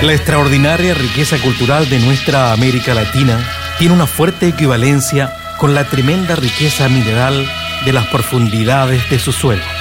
La extraordinaria riqueza cultural de nuestra América Latina tiene una fuerte equivalencia con la tremenda riqueza mineral de las profundidades de sus suelos.